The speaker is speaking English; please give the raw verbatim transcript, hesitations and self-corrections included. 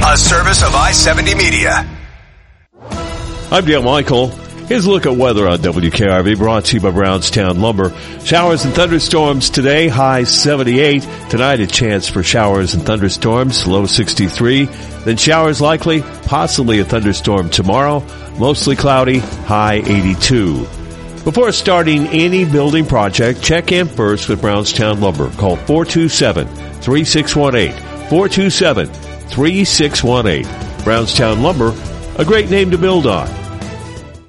a service of I seventy Media. I'm Dale Michael. Here's a look at weather on W K R V, brought to you by Brownstown Lumber. Showers and thunderstorms today, high seventy-eight. Tonight, a chance for showers and thunderstorms, low sixty-three. Then showers likely, possibly a thunderstorm tomorrow, mostly cloudy, high eighty-two. Before starting any building project, check in first with Brownstown Lumber. Call four two seven, three six one eight, four two seven, three six one eight. Brownstown Lumber, a great name to build on.